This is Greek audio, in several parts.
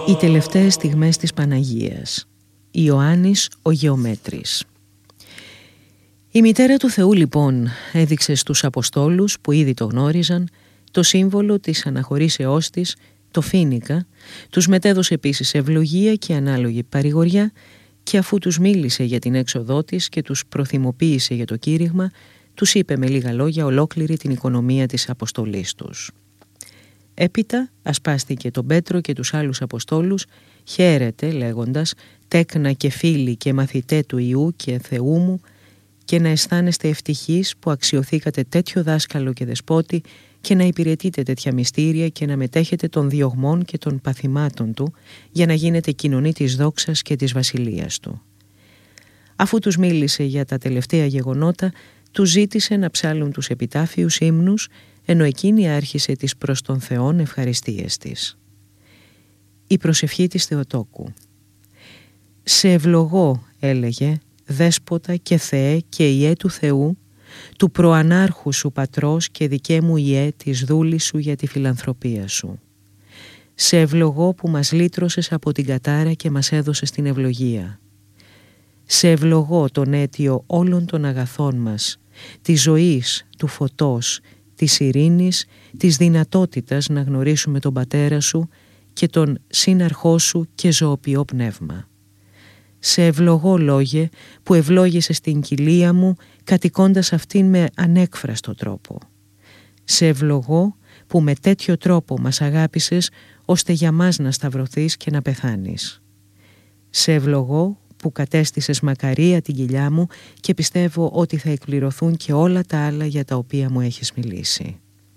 Οι τελευταίες στιγμές της Παναγίας. Ιωάννης ο Γεωμέτρης. Η μητέρα του Θεού λοιπόν έδειξε στους Αποστόλους που ήδη το γνώριζαν το σύμβολο της αναχωρήσεώς της, το φοίνικα, τους μετέδωσε επίσης ευλογία και ανάλογη παρηγοριά και αφού τους μίλησε για την έξοδό της και τους προθυμοποίησε για το κήρυγμα, τους είπε με λίγα λόγια ολόκληρη την οικονομία της αποστολής τους. Έπειτα ασπάστηκε τον Πέτρο και τους άλλους Αποστόλους, χαίρετε λέγοντας «Τέκνα και φίλοι και μαθητέ του Ιού και Θεού μου, και να αισθάνεστε ευτυχείς που αξιωθήκατε τέτοιο δάσκαλο και δεσπότη και να υπηρετείτε τέτοια μυστήρια και να μετέχετε των διωγμών και των παθημάτων του για να γίνετε κοινωνοί της δόξας και της βασιλείας του». Αφού τους μίλησε για τα τελευταία γεγονότα, τους ζήτησε να ψάλουν τους επιτάφιους ύμνους, ενώ εκείνη άρχισε τις προς τον Θεόν ευχαριστίες της. Η προσευχή της Θεοτόκου. «Σε ευλογώ», έλεγε, «Δέσποτα και Θεέ και Ιε του Θεού, του προανάρχου σου πατρός και δικέ μου Ιε της δούλης σου για τη φιλανθρωπία σου. Σε ευλογώ που μας λύτρωσες από την κατάρα και μας έδωσες την ευλογία. Σε ευλογώ τον αίτιο όλων των αγαθών μας, της ζωής, του φωτός, της ειρήνης, της δυνατότητας να γνωρίσουμε τον Πατέρα σου και τον σύναρχό σου και ζωοποιό πνεύμα. Σε ευλογώ, Λόγε, που ευλόγησες την κοιλία μου, κατοικώντας αυτήν με ανέκφραστο τρόπο. Σε ευλογώ που με τέτοιο τρόπο μας αγάπησες, ώστε για μας να σταυρωθείς και να πεθάνεις. Σε ευλογώ που κατέστησες μακαρία την κοιλιά μου και πιστεύω ότι θα εκπληρωθούν και όλα τα άλλα για τα οποία μου έχεις μιλήσει».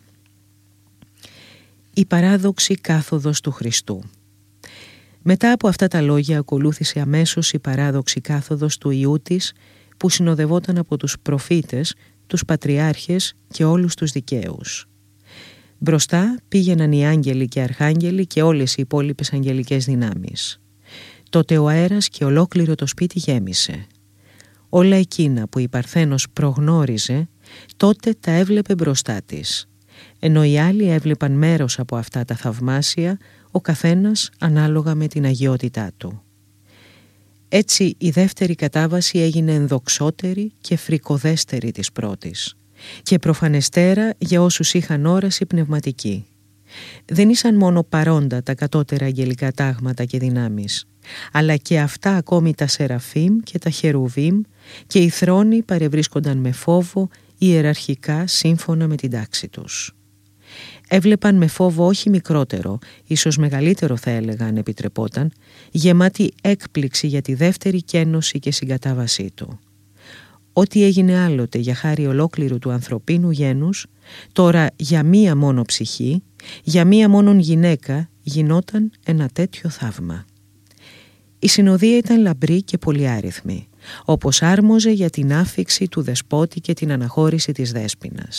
Η παράδοξη κάθοδος του Χριστού. Μετά από αυτά τα λόγια ακολούθησε αμέσως η παράδοξη κάθοδος του Υιού της, που συνοδευόταν από τους προφήτες, τους πατριάρχες και όλους τους δικαίους. Μπροστά πήγαιναν οι άγγελοι και αρχάγγελοι και όλες οι υπόλοιπες αγγελικές δυνάμεις. Τότε ο αέρας και ολόκληρο το σπίτι γέμισε. Όλα εκείνα που η Παρθένος προγνώριζε, τότε τα έβλεπε μπροστά της, ενώ οι άλλοι έβλεπαν μέρος από αυτά τα θαυμάσια, ο καθένας ανάλογα με την αγιότητά του. Έτσι η δεύτερη κατάβαση έγινε ενδοξότερη και φρικοδέστερη της πρώτης και προφανεστέρα για όσους είχαν όραση πνευματική. Δεν ήσαν μόνο παρόντα τα κατώτερα αγγελικά τάγματα και δυνάμεις, αλλά και αυτά ακόμη τα Σεραφείμ και τα Χερουβίμ, και οι θρόνοι παρευρίσκονταν με φόβο ιεραρχικά σύμφωνα με την τάξη τους. Έβλεπαν με φόβο όχι μικρότερο, ίσως μεγαλύτερο θα έλεγα αν επιτρεπόταν, γεμάτη έκπληξη για τη δεύτερη κένωση και συγκατάβασή του. Ό,τι έγινε άλλοτε για χάρη ολόκληρου του ανθρωπίνου γένους, τώρα για μία μόνο ψυχή, για μία μόνον γυναίκα γινόταν ένα τέτοιο θαύμα. Η συνοδεία ήταν λαμπρή και πολυάριθμη, όπως άρμοζε για την άφιξη του δεσπότη και την αναχώρηση της δέσποινας.